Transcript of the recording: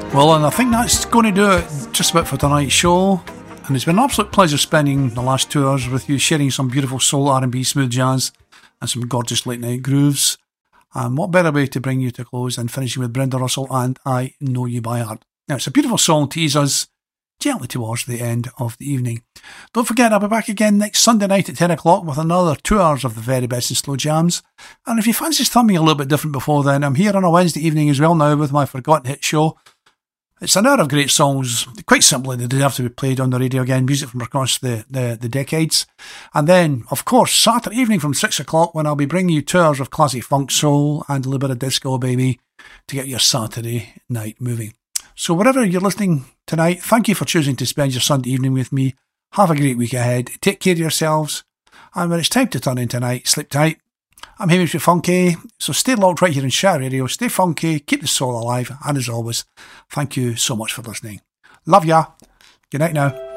Well, and I think that's going to do it just about for tonight's show. And it's been an absolute pleasure spending the last 2 hours with you, sharing some beautiful soul, R&B, smooth jazz, and some gorgeous late night grooves. And what better way to bring you to close than finishing with Brenda Russell and I Know You By Heart. Now, it's a beautiful song to ease us gently towards the end of the evening. Don't forget, I'll be back again next Sunday night at 10 o'clock with another 2 hours of the very best in slow jams. And if you fancy something a little bit different before then, I'm here on a Wednesday evening as well now with my Forgotten Hit show. It's an hour of great songs, quite simply, they deserve to be played on the radio again, music from across the decades. And then, of course, Saturday evening from 6 o'clock when I'll be bringing you 2 hours of classic funk soul and a little bit of disco, baby, to get your Saturday night moving. So wherever you're listening tonight, thank you for choosing to spend your Sunday evening with me. Have a great week ahead. Take care of yourselves. And when it's time to turn in tonight, sleep tight. I'm Hamish with Funky, so stay locked right here in Share Radio, stay funky, keep the soul alive, and as always, thank you so much for listening. Love ya. Good night now.